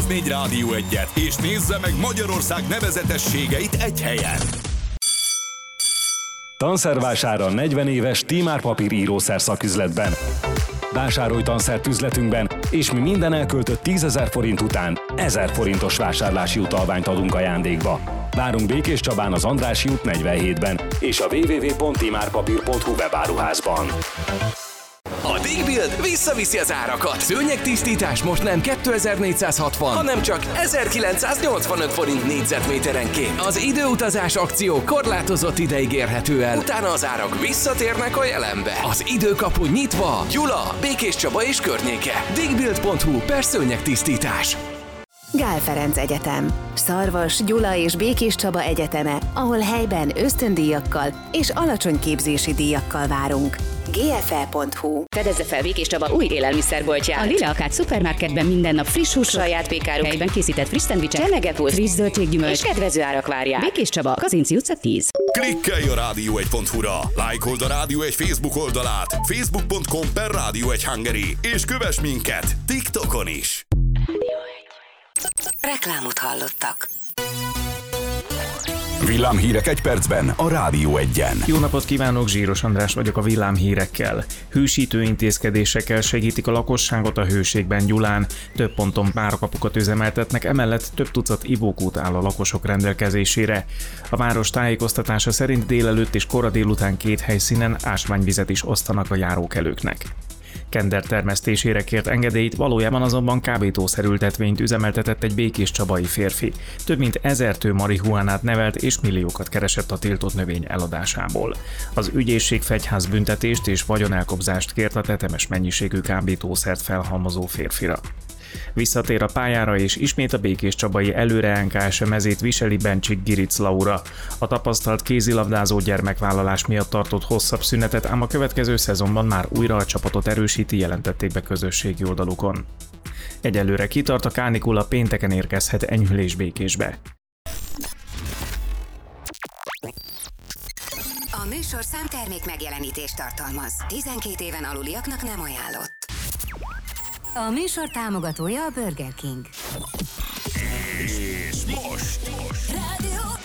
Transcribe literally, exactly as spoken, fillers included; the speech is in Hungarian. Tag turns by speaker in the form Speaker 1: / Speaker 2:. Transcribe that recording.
Speaker 1: négy Rádió egyet, és nézze meg Magyarország nevezetességeit egy helyen.
Speaker 2: Tanszervásárra negyven éves Tímár papír írószer szaküzletben. Vásárolj tanszert üzletünkben, és mi minden elköltött tízezer forint után ezer forintos vásárlási utalványt adunk ajándékba. Várunk Békés Csabán az Andrássy út negyvenhétben és a double-u double-u double-u pont timárpapír pont hu webáruházban.
Speaker 3: A Digbuild visszaviszi az árakat. Szőnyegtisztítás most nem kétezer-négyszázhatvan, hanem csak ezerkilencszáznyolcvanöt forint négyzetméterenként. Az időutazás akció korlátozott ideig érhető el, utána az árak visszatérnek a jelenbe. Az időkapu nyitva. Gyula, Békés Csaba és környéke. digbuild pont hu per szőnyegtisztítás.
Speaker 4: Gál Ferenc Egyetem. Szarvas, Gyula és Békés Csaba egyeteme, ahol helyben ösztöndíjakkal és alacsony képzési díjakkal várunk. gé ef e pont hu.
Speaker 5: Fedezze fel Békés Csaba új élelmiszerboltját. A Lila Akát szupermarketben minden nap friss húsok, saját pékáruk, helyben készített friss szendvicsek, csemegepult, friss zöldséggyümölcs és kedvező árak várják. Békés Csaba, Kazinczy utca tíz.
Speaker 1: Klikkelj a rádió egy pont hu-ra, lájkold a Rádió egy Facebook oldalát, facebook pont com per Rádió egy Hungary, és kövess minket TikTokon is.
Speaker 4: Reklámot hallottak.
Speaker 1: Villámhírek egy percben a Rádió egyen.
Speaker 6: Jó napot kívánok, Zsíros András vagyok a villámhírekkel. Hűsítő intézkedésekkel segítik a lakosságot a hőségben Gyulán. Több ponton párkapukat üzemeltetnek, emellett több tucat ivókút áll a lakosok rendelkezésére. A város tájékoztatása szerint délelőtt és kora délután két helyszínen ásványvizet is osztanak a járókelőknek. Kender termesztésére kért engedélyt, valójában azonban kábítószerültetvényt üzemeltetett egy békéscsabai férfi. Több mint ezer tő marihuánát nevelt és milliókat keresett a tiltott növény eladásából. Az ügyészség fegyházbüntetést és vagyonelkobzást kért a tetemes mennyiségű kábítószert felhalmozó férfira. Visszatér a pályára és ismét a békéscsabai Előre en ká es mezét viseli Bencsik Giric Laura. A tapasztalt kézilabdázó gyermekvállalás miatt tartott hosszabb szünetet, ám a következő szezonban már újra a csapatot erősíti, jelentették be közösségi oldalukon. Egyelőre kitart, a kánikula, pénteken érkezhet enyhülés Békésbe.
Speaker 4: A műsorszám termék megjelenítést tartalmaz. tizenkét éven aluliaknak nem ajánlott. A műsor támogatója a Burger King.
Speaker 1: És most, most.
Speaker 4: Rádió